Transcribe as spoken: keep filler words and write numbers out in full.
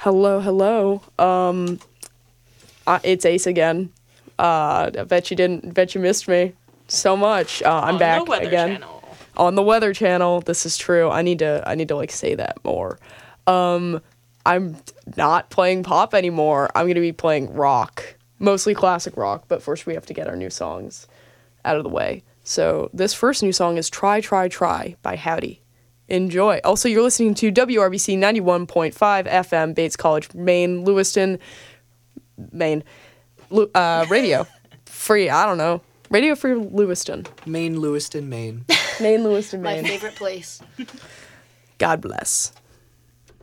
Hello, hello. Um, uh, it's Ace again. Uh, I bet you didn't. Bet you missed me so much. Uh, I'm on back the Weather again Channel. on the Weather Channel. This is true. I need to. I need to like say that more. Um, I'm not playing pop anymore. I'm gonna be playing rock, mostly classic rock. But first, we have to get our new songs out of the way. So this first new song is "Try, Try, Try" by Howdy. Enjoy. Also, you're listening to W R B C ninety-one point five F M, Bates College, Maine, Lewiston, Maine, Lu- uh, radio. Free, I don't know. Radio Free Lewiston. Maine, Lewiston, Maine. Maine, Lewiston, My Maine. favorite place. God bless.